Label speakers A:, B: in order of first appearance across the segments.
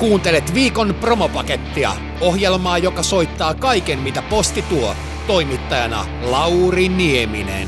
A: Kuuntelet viikon promopakettia, ohjelmaa, joka soittaa kaiken, mitä posti tuo. Toimittajana Lauri Nieminen.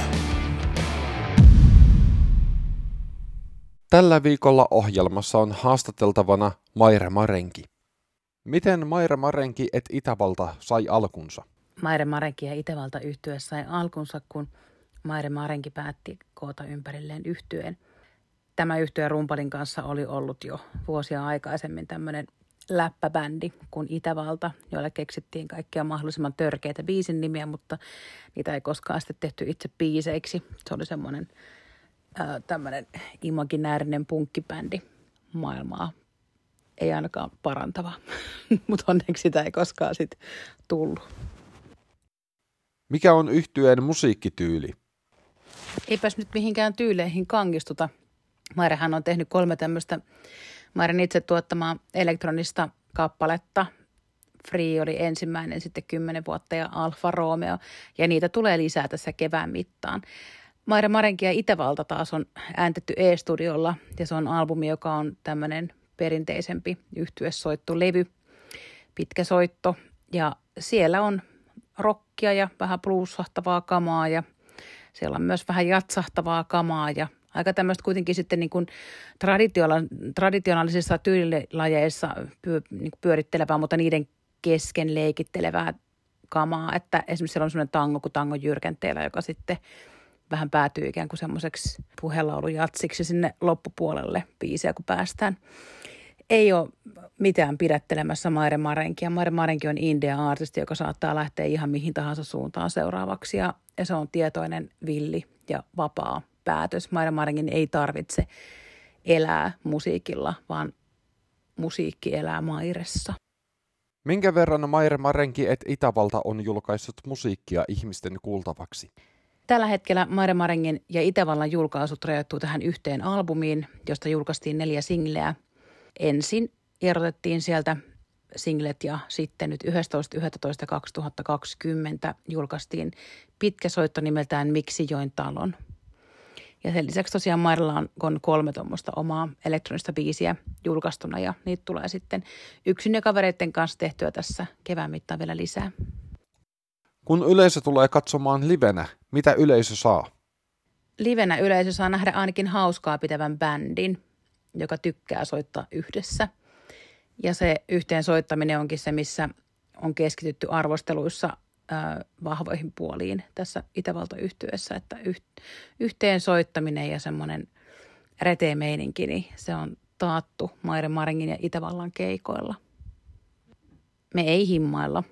B: Tällä viikolla ohjelmassa on haastateltavana Maire Marenki. Miten Maire Marenki et Itävalta sai alkunsa?
C: Maire Marenki ja Itävalta -yhtye sai alkunsa, kun Maire Marenki päätti koota ympärilleen yhtyeen. Tämä yhtye rumpalin kanssa oli ollut jo vuosia aikaisemmin tämmöinen läppäbändi kuin Itävalta, joilla keksittiin kaikkia mahdollisimman törkeitä biisin nimiä, mutta niitä ei koskaan sitten tehty itse biiseiksi. Se oli semmoinen tämmöinen imaginäärinen punkkibändi, maailmaa ei ainakaan parantava, mutta onneksi sitä ei koskaan sitten tullut.
B: Mikä on yhtyeen musiikkityyli?
C: Eipäs nyt mihinkään tyyleihin kangistuta. Mairehan on tehnyt 3 tämmöistä Mairen itse tuottamaa elektronista kappaletta. Free oli ensimmäinen, sitten 10 vuotta ja Alfa Romeo. Ja niitä tulee lisää tässä kevään mittaan. Maire Marenki ja Itävalta taas on ääntetty E-studiolla ja se on albumi, joka on tämmöinen perinteisempi yhtyesoittu levy, pitkä soitto. Ja siellä on rockia ja vähän bluesahtavaa kamaa ja siellä on myös vähän jatsahtavaa kamaa ja aika tämmöistä kuitenkin sitten niin kuin traditionaalisissa tyylilajeissa pyörittelevää, mutta niiden kesken leikittelevää kamaa. Että esimerkiksi siellä on semmoinen tango kuin tango jyrkänteellä, joka sitten vähän päätyy ikään kuin semmoiseksi puhelaulujatsiksi sinne loppupuolelle biisiä, kun päästään. Ei ole mitään pidättelemässä Maire Marenkia. Maire Marenki on indie-artisti, joka saattaa lähteä ihan mihin tahansa suuntaan seuraavaksi ja se on tietoinen, villi ja vapaa päätös. Maire Marenkin ei tarvitse elää musiikilla, vaan musiikki elää Mairessa.
B: Minkä verran Maire Marenki et Itävalta on julkaissut musiikkia ihmisten kuultavaksi?
C: Tällä hetkellä Maire Marengin ja Itävallan julkaisut rajoittuu tähän yhteen albumiin, josta julkaistiin 4 singleä. Ensin erotettiin sieltä singlet ja sitten nyt 11.11.2020 julkaistiin pitkä soitto nimeltään Miksi join talon. Ja sen lisäksi tosiaan Mairella on 3 tuommoista omaa elektronista biisiä julkaistuna ja niitä tulee sitten yksin ja kavereiden kanssa tehtyä tässä kevään mittaan vielä lisää.
B: Kun yleisö tulee katsomaan livenä, mitä yleisö saa?
C: Livenä yleisö saa nähdä ainakin hauskaa pitävän bändin, joka tykkää soittaa yhdessä. Ja se yhteen soittaminen onkin se, missä on keskitytty arvosteluissa vahvoihin puoliin tässä Itävalta-yhtyeessä, että yhteen soittaminen ja semmoinen reteemeininki, niin se on taattu Maire Marengin ja Itävallan keikoilla. Me ei himmailla.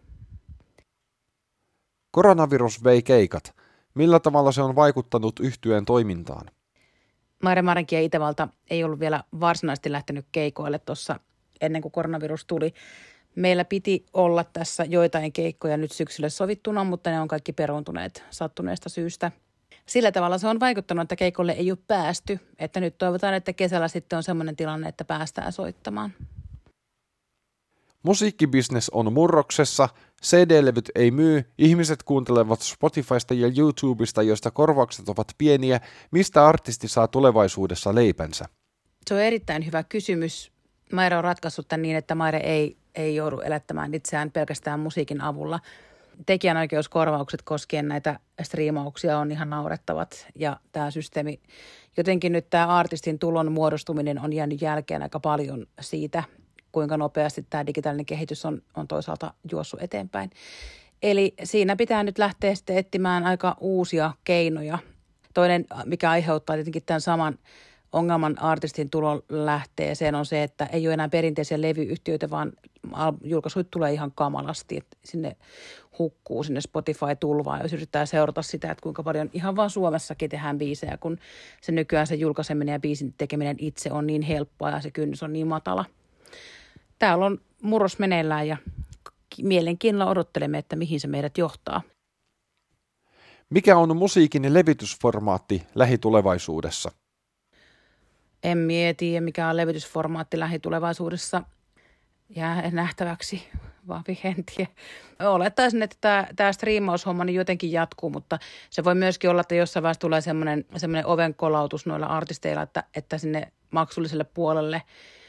B: Koronavirus vei keikat. Millä tavalla se on vaikuttanut yhtyeen toimintaan?
C: Maire Marenki ja Itävalta ei ollut vielä varsinaisesti lähtenyt keikoille tuossa ennen kuin koronavirus tuli. Meillä piti olla tässä joitain keikkoja nyt syksyllä sovittuna, mutta ne on kaikki peruuntuneet sattuneesta syystä. Sillä tavalla se on vaikuttanut, että keikolle ei ole päästy. Että nyt toivotaan, että kesällä sitten on sellainen tilanne, että päästään soittamaan.
B: Musiikkibisnes on murroksessa, CD-levyt ei myy, ihmiset kuuntelevat Spotifysta ja YouTubesta, joista korvaukset ovat pieniä. Mistä artisti saa tulevaisuudessa leipänsä?
C: Se on erittäin hyvä kysymys. Maire on ratkaissut tämän niin, että Maire ei joudu elättämään itseään pelkästään musiikin avulla. Tekijänoikeuskorvaukset koskien näitä striimauksia on ihan naurettavat ja tämä systeemi, jotenkin nyt tämä artistin tulon muodostuminen on jäänyt jälkeen aika paljon siitä, kuinka nopeasti tämä digitaalinen kehitys on toisaalta juossut eteenpäin. Eli siinä pitää nyt lähteä sitten etsimään aika uusia keinoja. Toinen, mikä aiheuttaa tietenkin tämän saman ongelman artistin tulon lähteeseen on se, että ei ole enää perinteisiä levyyhtiöitä, vaan julkaisuit tulee ihan kamalasti, että sinne hukkuu sinne Spotify-tulvaan, jos yrittää seurata sitä, että kuinka paljon ihan vaan Suomessakin tehdään biisejä, kun se nykyään se julkaiseminen ja biisin tekeminen itse on niin helppoa ja se kynnys on niin matala. Täällä on murros meneillään ja mielenkiinnolla odottelemme, että mihin se meidät johtaa.
B: Mikä on musiikin levitysformaatti lähitulevaisuudessa?
C: En mieti, mikä on levitysformaatti lähitulevaisuudessa. Jää nähtäväksi, vaan en tiedä. Olettaisin, että tämä striimaushomma niin jotenkin jatkuu, mutta se voi myöskin olla, että jossain vaiheessa tulee semmoinen ovenkolautus noilla artisteilla, että sinne maksulliselle puolelle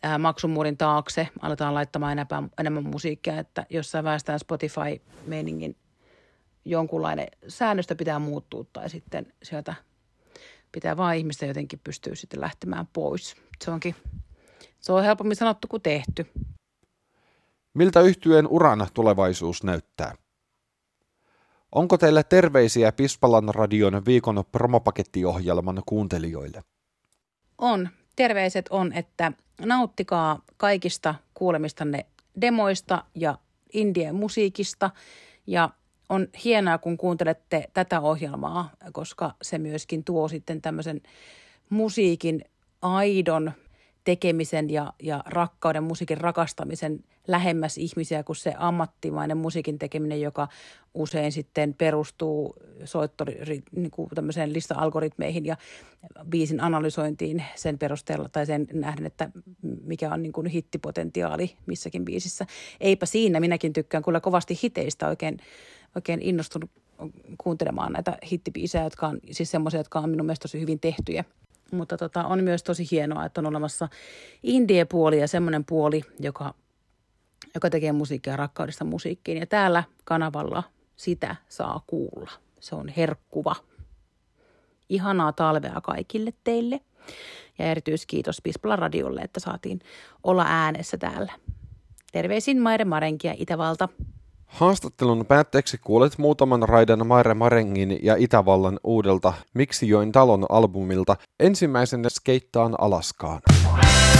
C: maksumuurin taakse, aletaan laittamaan enemmän musiikkia, että jossain päästään Spotify-meiningin jonkunlainen säännöstä pitää muuttua tai sitten sieltä pitää vaan ihmistä jotenkin pystyä sitten lähtemään pois. Se on helpommin sanottu kuin tehty.
B: Miltä yhtyeen uran tulevaisuus näyttää? Onko teillä terveisiä Pispalan radion viikon promopakettiohjelman kuuntelijoille?
C: On. Terveiset on, että nauttikaa kaikista kuulemistanne demoista ja indie-musiikista ja on hienoa, kun kuuntelette tätä ohjelmaa, koska se myöskin tuo sitten tämmöisen musiikin aidon tekemisen ja rakkauden, musiikin rakastamisen lähemmäs ihmisiä kuin se ammattimainen musiikin tekeminen, joka usein sitten perustuu niin kuin tämmöiseen lista-algoritmeihin ja biisin analysointiin sen perusteella tai sen nähden, että mikä on niin kuin hittipotentiaali missäkin biisissä. Eipä siinä, minäkin tykkään kyllä kovasti hiteistä, oikein innostunut kuuntelemaan näitä hittibiisejä, jotka on siis semmoisia, jotka on minun mielestä tosi hyvin tehtyjä. Mutta on myös tosi hienoa, että on olemassa indie-puoli ja semmoinen puoli, joka tekee musiikkia rakkaudesta musiikkiin. Ja täällä kanavalla sitä saa kuulla. Se on herkkuva. Ihanaa talvea kaikille teille. Ja erityiskiitos Pispalan radiolle, että saatiin olla äänessä täällä. Terveisin Maire Marenkia Itävalta.
B: Haastattelun päätteeksi kuulet muutaman raidan Maire Marengin ja Itävallan uudelta Miksi join talon albumilta ensimmäisen Skeittaan Alaskaan.